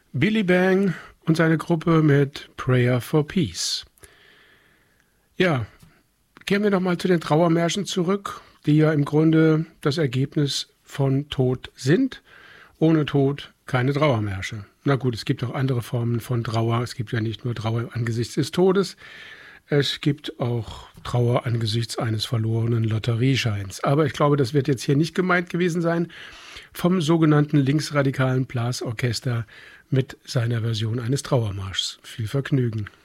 Billy Bang und seine Gruppe mit Prayer for Peace. Ja, kehren wir nochmal zu den Trauermärschen zurück, die ja im Grunde das Ergebnis von Tod sind. Ohne Tod keine Trauermärsche. Na gut, es gibt auch andere Formen von Trauer. Es gibt ja nicht nur Trauer angesichts des Todes. Es gibt auch Trauer angesichts eines verlorenen Lotteriescheins. Aber ich glaube, das wird jetzt hier nicht gemeint gewesen sein vom sogenannten linksradikalen Blasorchester mit seiner Version eines Trauermarschs. Viel Vergnügen.